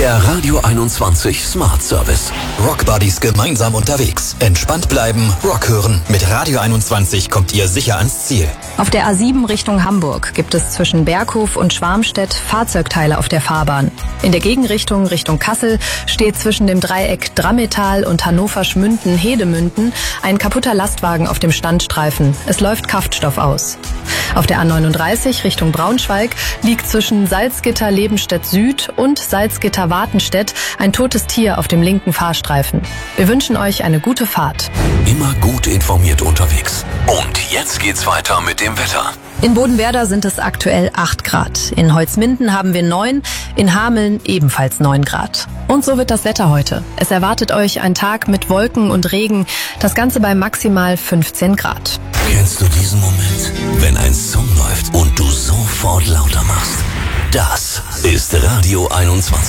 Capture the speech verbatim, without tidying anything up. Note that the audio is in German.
Der Radio einundzwanzig Smart Service. Rock Buddies gemeinsam unterwegs. Entspannt bleiben, Rock hören. Mit Radio einundzwanzig kommt ihr sicher ans Ziel. Auf der A sieben Richtung Hamburg gibt es zwischen Berghof und Schwarmstedt Fahrzeugteile auf der Fahrbahn. In der Gegenrichtung Richtung Kassel steht zwischen dem Dreieck Drammetal und Hannover-Schmünden-Hedemünden ein kaputter Lastwagen auf dem Standstreifen. Es läuft Kraftstoff aus. Auf der A neununddreißig Richtung Braunschweig liegt zwischen Salzgitter-Lebenstedt Süd und Salzgitter-Wartenstedt ein totes Tier auf dem linken Fahrstreifen. Wir wünschen euch eine gute Fahrt. Immer gut informiert unterwegs. Und jetzt geht's weiter mit dem Wetter. In Bodenwerder sind es aktuell acht Grad. In Holzminden haben wir neun, in Hameln ebenfalls neun Grad. Und so wird das Wetter heute. Es erwartet euch ein Tag mit Wolken und Regen, das Ganze bei maximal fünfzehn Grad. Kennst du diesen Moment, wenn ein Song läuft und du sofort lauter machst? Das ist Radio einundzwanzig.